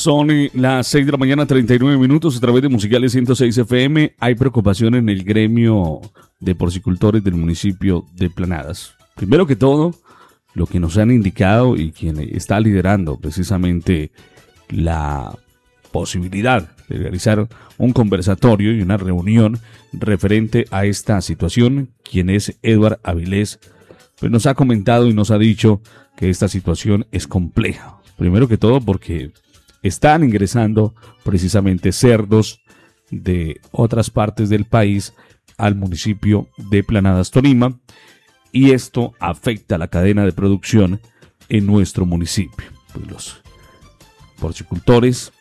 Son las 6 de la mañana, 39 minutos, a través de Musicales 106 FM. Hay preocupación en el gremio de porcicultores del municipio de Planadas. Primero que todo, lo que nos han indicado y quien está liderando precisamente la posibilidad de realizar un conversatorio y una reunión referente a esta situación, quien es Edward Avilés, pues nos ha comentado y nos ha dicho que esta situación es compleja. Primero que todo porque están ingresando precisamente cerdos de otras partes del país al municipio de Planadas, Tolima, y esto afecta la cadena de producción en nuestro municipio. Pues los porcicultores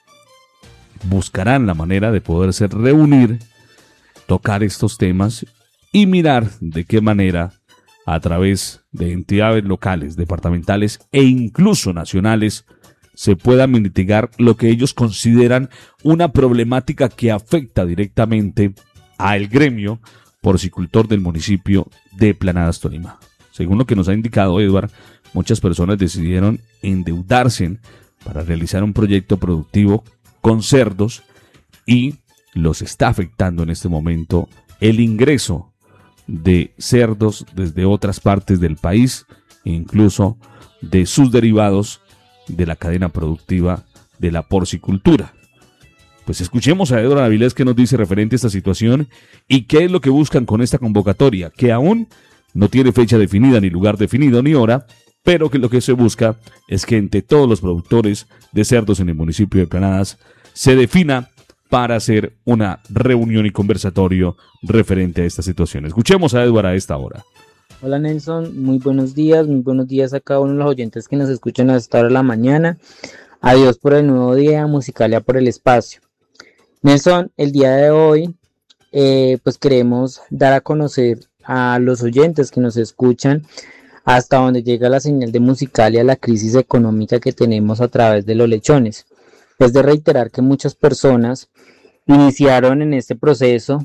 buscarán la manera de poderse reunir, tocar estos temas y mirar de qué manera, a través de entidades locales, departamentales e incluso nacionales, se pueda mitigar lo que ellos consideran una problemática que afecta directamente al gremio porcicultor del municipio de Planadas, Tolima. Según lo que nos ha indicado Edward, muchas personas decidieron endeudarse para realizar un proyecto productivo con cerdos y los está afectando en este momento el ingreso de cerdos desde otras partes del país e incluso de sus derivados de la cadena productiva de la porcicultura. Pues escuchemos a Edward Avilés que nos dice referente a esta situación y qué es lo que buscan con esta convocatoria, que aún no tiene fecha definida, ni lugar definido, ni hora, pero que lo que se busca es que entre todos los productores de cerdos en el municipio de Planadas se defina para hacer una reunión y conversatorio referente a esta situación. Escuchemos a Edward a esta hora. Hola Nelson, muy buenos días a cada uno de los oyentes que nos escuchan a esta hora de la mañana. Adiós por el nuevo día, Musicalia por el espacio. Nelson, el día de hoy pues queremos dar a conocer a los oyentes que nos escuchan hasta donde llega la señal de Musicalia, la crisis económica que tenemos a través de los lechones. Es de reiterar que muchas personas iniciaron en este proceso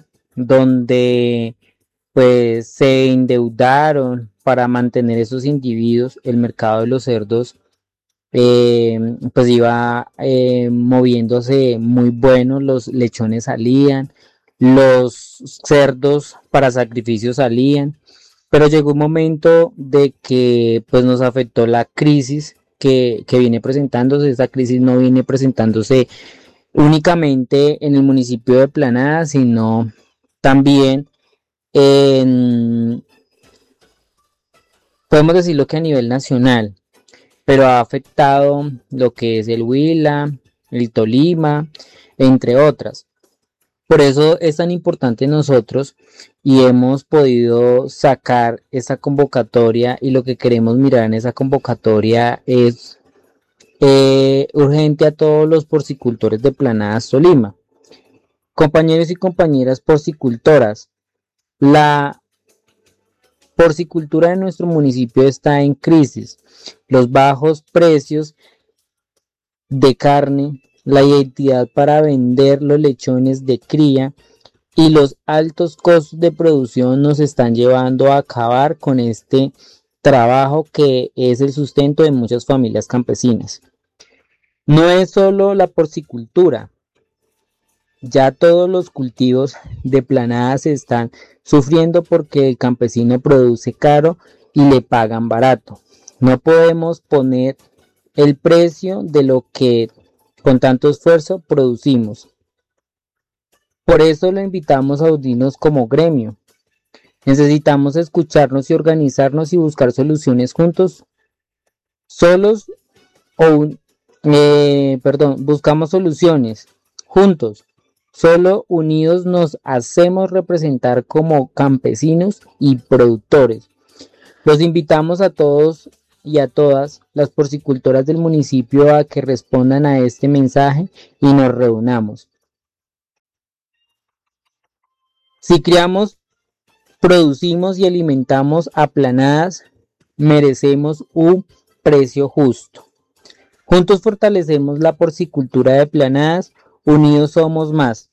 donde pues se endeudaron para mantener esos individuos. El mercado de los cerdos pues iba moviéndose muy bueno, los lechones salían, los cerdos para sacrificio salían, pero llegó un momento de que pues nos afectó la crisis que viene presentándose. Esta crisis no viene presentándose únicamente en el municipio de Planadas, sino también podemos decirlo que a nivel nacional, pero ha afectado lo que es el Huila, el Tolima, entre otras. Por eso es tan importante nosotros y hemos podido sacar esa convocatoria, y lo que queremos mirar en esa convocatoria es urgente a todos los porcicultores de Planadas, Tolima. Compañeros y compañeras porcicultoras, la porcicultura de nuestro municipio está en crisis. Los bajos precios de carne, la identidad para vender los lechones de cría y los altos costos de producción nos están llevando a acabar con este trabajo que es el sustento de muchas familias campesinas. No es solo la porcicultura, ya todos los cultivos de Planadas se están sufriendo porque el campesino produce caro y le pagan barato. No podemos poner el precio de lo que con tanto esfuerzo producimos. Por eso lo invitamos a unirnos como gremio. Necesitamos escucharnos y organizarnos y buscar soluciones juntos. Buscamos soluciones juntos. Solo unidos nos hacemos representar como campesinos y productores. Los invitamos a todos y a todas las porcicultoras del municipio a que respondan a este mensaje y nos reunamos. Si criamos, producimos y alimentamos a Planadas, merecemos un precio justo. Juntos fortalecemos la porcicultura de Planadas, unidos somos más.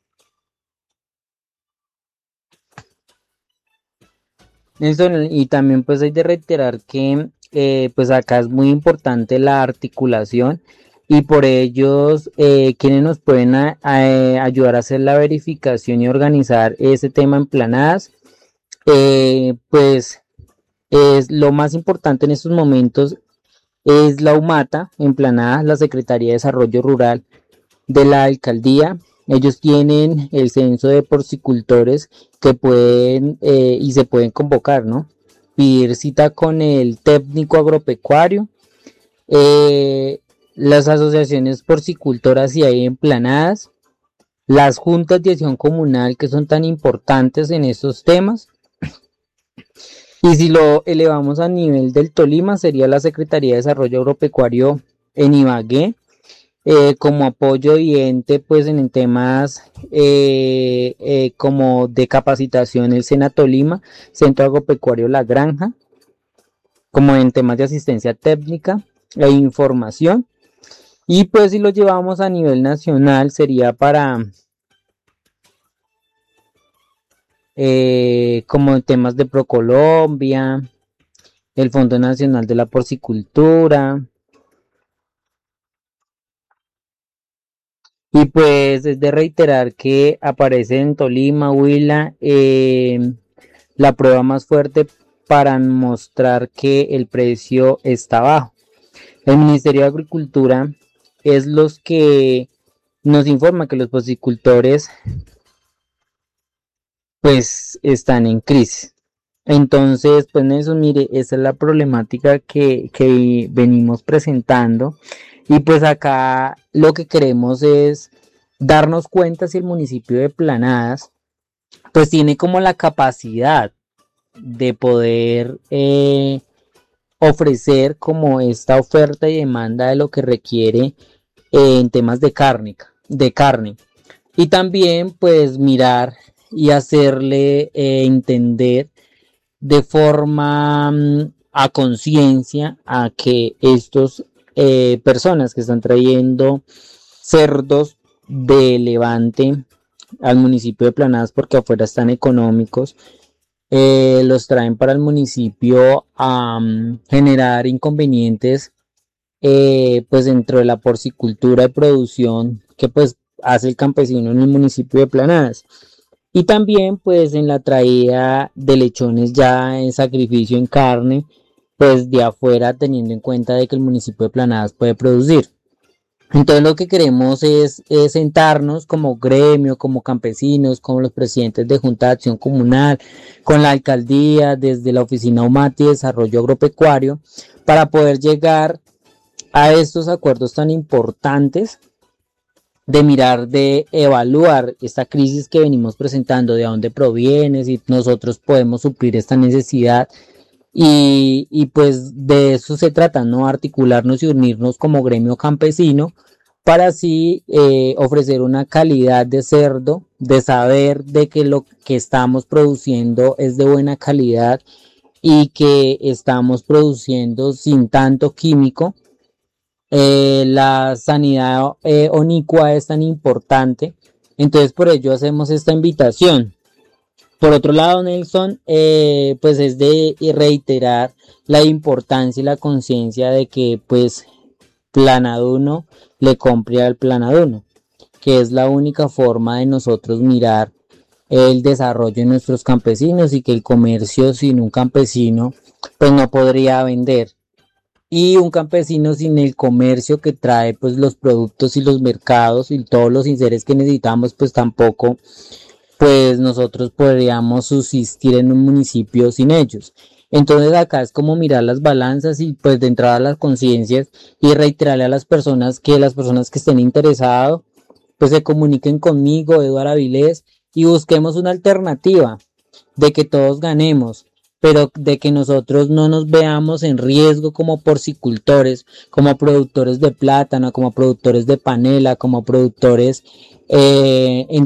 Nelson, y también pues hay de reiterar que pues acá es muy importante la articulación y por ellos quienes nos pueden ayudar a hacer la verificación y organizar ese tema en Planadas. Pues es lo más importante en estos momentos es la UMATA en Planadas, la Secretaría de Desarrollo Rural de la alcaldía. Ellos tienen el censo de porcicultores que pueden y se pueden convocar, ¿no? Pedir cita con el técnico agropecuario, las asociaciones porcicultoras y ahí en Planadas, las juntas de acción comunal que son tan importantes en estos temas. Y si lo elevamos a nivel del Tolima, sería la Secretaría de Desarrollo Agropecuario en Ibagué, como apoyo y ente pues en temas como de capacitación el SENA Tolima, Centro Agropecuario La Granja, como en temas de asistencia técnica e información. Y pues si lo llevamos a nivel nacional sería para como temas de Procolombia, el Fondo Nacional de la Porcicultura. Y pues es de reiterar que aparece en Tolima, Huila, la prueba más fuerte para mostrar que el precio está bajo. El Ministerio de Agricultura es los que nos informa que los porcicultores pues están en crisis. Entonces, pues Nelson, mire, esa es la problemática que venimos presentando y pues acá lo que queremos es darnos cuenta si el municipio de Planadas pues tiene como la capacidad de poder ofrecer como esta oferta y demanda de lo que requiere en temas de carne, y también pues mirar y hacerle entender de forma a conciencia a que estos personas que están trayendo cerdos de Levante al municipio de Planadas porque afuera están económicos, los traen para el municipio a generar inconvenientes pues dentro de la porcicultura de producción que pues hace el campesino en el municipio de Planadas. Y también pues en la traída de lechones ya en sacrificio en carne, pues de afuera teniendo en cuenta de que el municipio de Planadas puede producir. Entonces lo que queremos es sentarnos como gremio, como campesinos, como los presidentes de Junta de Acción Comunal, con la alcaldía, desde la oficina UMATI de Desarrollo Agropecuario, para poder llegar a estos acuerdos tan importantes de mirar, de evaluar esta crisis que venimos presentando, de dónde proviene, si nosotros podemos suplir esta necesidad y pues de eso se trata, ¿no? Articularnos y unirnos como gremio campesino para así ofrecer una calidad de cerdo, de saber de que lo que estamos produciendo es de buena calidad y que estamos produciendo sin tanto químico. La sanidad onicua es tan importante, entonces por ello hacemos esta invitación. Por otro lado, Nelson, pues es de reiterar la importancia y la conciencia de que pues Planaduno le compre al Planaduno, que es la única forma de nosotros mirar el desarrollo de nuestros campesinos y que el comercio sin un campesino pues no podría vender. Y un campesino sin el comercio que trae pues los productos y los mercados y todos los enseres que necesitamos pues tampoco pues nosotros podríamos subsistir en un municipio sin ellos. Entonces acá es como mirar las balanzas y pues de entrada las conciencias y reiterarle a las personas que estén interesadas pues se comuniquen conmigo, Eduardo Avilés, y busquemos una alternativa de que todos ganemos, pero de que nosotros no nos veamos en riesgo como porcicultores, como productores de plátano, como productores de panela, como productores en